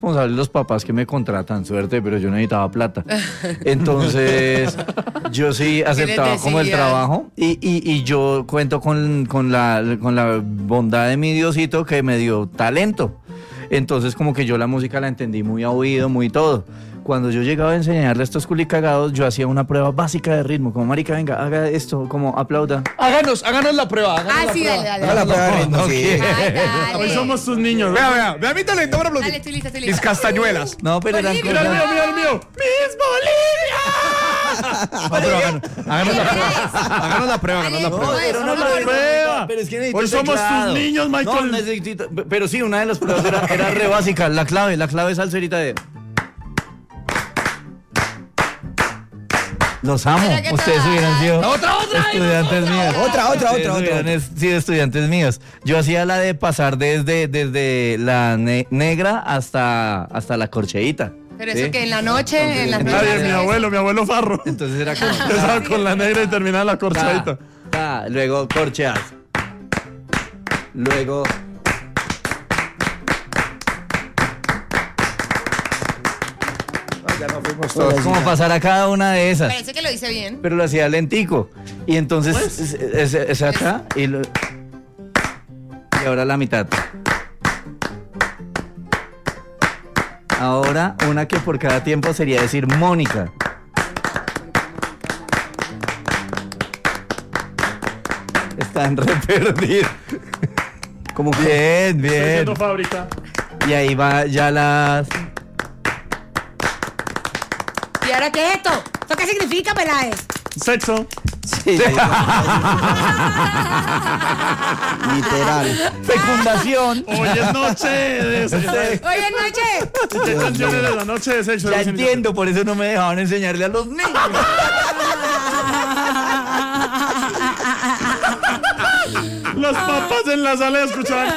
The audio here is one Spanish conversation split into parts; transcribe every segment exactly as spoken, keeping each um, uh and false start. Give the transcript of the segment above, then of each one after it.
responsables los papás que me contratan, suerte, pero yo necesitaba plata. Entonces, yo sí aceptaba como el trabajo y, y, y yo cuento con, con, la, con la bondad de mi Diosito que me dio talento. Entonces, como que yo la música la entendí muy a oído, muy todo. Cuando yo llegaba a enseñarle a estos culicagados, yo hacía una prueba básica de ritmo, como marica, venga, haga esto, como aplauda. Háganos, háganos la prueba. Háganos Ah, la sí, prueba. dale, dale. Haga la prueba de ritmo, No, sí. ¿qué? Ay, dale. Hoy somos tus niños. Vea, vea, vea mi talento para aplaudir. Dale, estoy lista, estoy lista. Mis castañuelas. No, pero eran Bolivia. Mira el cosas... mío, mira el mío. ¡Miss Bolivia! No, pero háganos, háganos la prueba. Háganos la prueba, háganos la No, prueba. eso no la lo prueba. Pero es que necesito Hoy el somos teclado. tus niños, Michael. No, necesito... Pero sí, una de las pruebas era, era re básica. La clave, la clave salserita de... Los amo. Mira qué Ustedes tal. hubieran sido Otra, otra. estudiantes míos. Otra, otra, Ustedes otra, hubieran otra. es- sido estudiantes míos. Yo hacía la de pasar desde, desde la ne- negra hasta, hasta la corcheíta. Pero ¿sí? eso que en la noche, en las Entonces, Nadie, noches. mi abuelo, mi abuelo Farro. Entonces era como... Empezaba con la negra y terminaba la corchadita. ta, ta, luego corcheas. Luego... Ya no fuimos todos. Como pasar a cada una de esas. Parece que lo hice bien. Pero lo hacía lentico. Y entonces es, es- es acá y, lo- y ahora la mitad. Ahora una que por cada tiempo sería decir Mónica. Están re perdidos. Como bien, Estoy bien. haciendo fábrica. Y ahí va ya las... ¿Y ahora qué es esto? ¿Esto qué significa, Peláez? Sexo. Sí, Literal. fecundación. Hoy es noche de sexo. Oye, noche. ¿Qué canciones de la noche de sexo? Ya entiendo, por eso no me dejaban enseñarle a los niños. Los papás en la sala escuchaban.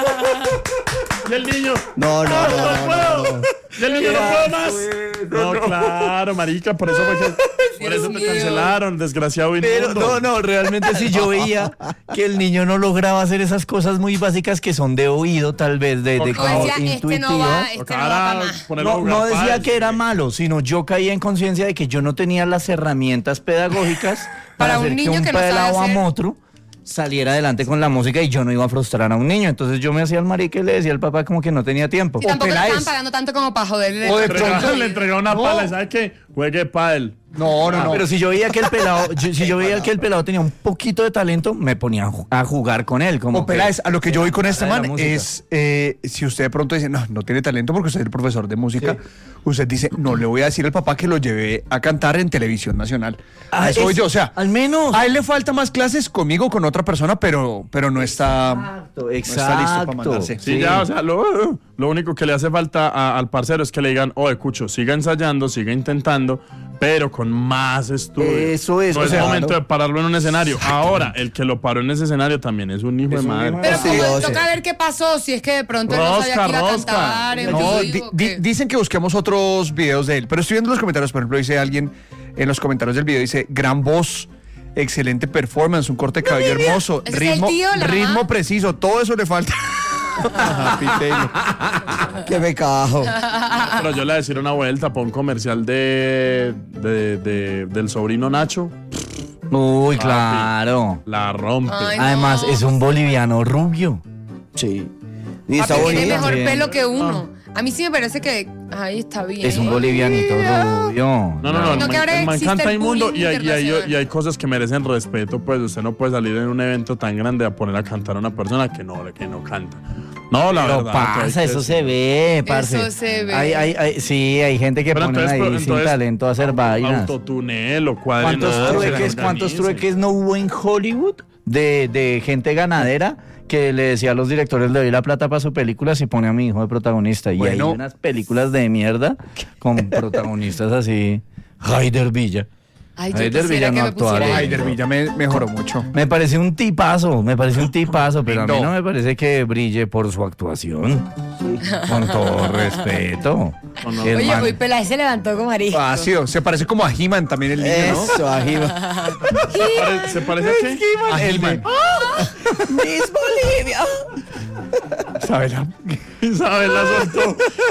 Y el niño. No, no, "Ah, no, no, no puedo. no. Y el niño no puedo más. No, claro, marica, por eso fue que, por eso te cancelaron, desgraciado Pero inmundo. no, no, realmente si yo veía que el niño no lograba hacer esas cosas muy básicas que son de oído, tal vez, de, de O O como decía, este no intuitivas. va, este no va Cara, para más. ponerlo a No, jugar no decía pádel. que era malo, sino yo caía en conciencia de que yo no tenía las herramientas pedagógicas para, Para un hacer niño que un que no sabe pelado hacer. amotro saliera adelante con la música y yo no iba a frustrar a un niño. Entonces yo me hacía el marica y le decía al papá como que no tenía tiempo. Y tampoco le Peláez. estaban pagando tanto como para joderle. O de Le entregaba- pronto- le entregaba una No. pala y ¿sabe qué? Juegue pádel. No, no, Ah, no. pero si yo veía que el pelado, yo- si yo veía que el pelado tenía un poquito de talento, me ponía a ju- a jugar con él. Como O Peláez, que- a lo que yo voy con este de la man música. es, eh, si usted de pronto dice, no, no tiene talento porque usted es el profesor de música, usted dice, no le voy a decir al papá que lo llevé a cantar en Televisión Nacional. Ah, A eso voy es- yo, o sea, al menos. a él le falta más clases conmigo, con otra persona, pero, pero no está, Exacto, no está listo para mandarse. Sí, ya, o sea, lo, lo único que le hace falta a- al parcero es que le digan, oye, Cucho, siga ensayando, siga intentando, pero con más estudio. Eso es, No o es sea, momento de pararlo en un escenario. Ahora, el que lo paró en ese escenario también es un hijo de un madre. hijo de Pero Sí, como yo sé. toca ver qué pasó, si es que de pronto él no sabía Rosca, que iba a rosca. cantar. en No, vivo, di- ¿o di- qué? dicen que busquemos otros videos de él, pero estoy viendo los comentarios, por ejemplo, dice alguien en los comentarios del video, dice, gran voz, excelente performance, un corte de cabello hermoso, Ese es el ritmo, tío, la ritmo mamá. preciso, todo eso le falta. Happy Taylor. Qué becajo. Pero yo le voy a decir una vuelta para un comercial de, de, de- del sobrino Nacho. Uy, Papi. claro. La rompe. Ay, no. Además, es un boliviano rubio. Sí. Y Papi, está tiene bonita. mejor bien. pelo que uno. A mí sí me parece que ahí está bien. Es un bolivianito rubio. No, no, no, No, el que ahora man- el man existe canta el inmundo bullying y hay, y, hay, internacional. y hay cosas que merecen respeto, pues usted no puede salir en un evento tan grande a poner a cantar a una persona que no, que no canta. No, la Pero verdad. que hay pasa, que- eso se ve, parce. Eso se ve. Hay, hay, hay- sí, hay gente que Pero pone entonces, ahí pero sin entonces, talento a hacer vainas. Autotunelo, cuadren. ¿Cuántos no, trueques, se cuántos organicen. trueques no hubo en Hollywood de, de gente ganadera que le decía a los directores, le doy la plata para su película si pone a mi hijo de protagonista? Y Bueno. hay unas películas de mierda con protagonistas así. Haider Villa. Ay, yo Haider quisiera que Villano me actual. pusiera Ay, Dervilla me mejoró mucho. Me parece un tipazo, me parece un tipazo, pero a mí Lindo. no me parece que brille por su actuación. Con todo respeto. O no. El Oye, man- hoy Peláez se levantó como arisco. Fácil, se parece como a He-Man también el niño, ¿no? Eso, ajiba. Pare- ¿Se parece a qué? A He-Man. Miss Bolivia. Isabela. Isabel la soltó.